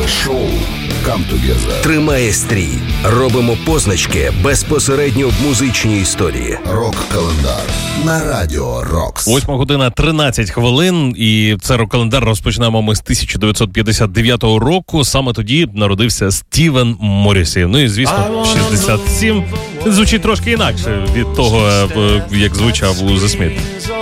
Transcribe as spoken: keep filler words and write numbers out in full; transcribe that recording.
Шоу Come Together тримає стрій. Робимо позначки безпосередньо в музичній історії. Рок-календар на Радіо Рокс. Восьма година тринадцять хвилин, і це рок-календар розпочнемо ми з тисяча дев'ятсот п'ятдесят дев'ятого року. Саме тоді народився Стівен Моррісі. Ну і, звісно, шістдесят сім звучить трошки інакше від того, як звучав у The Smiths.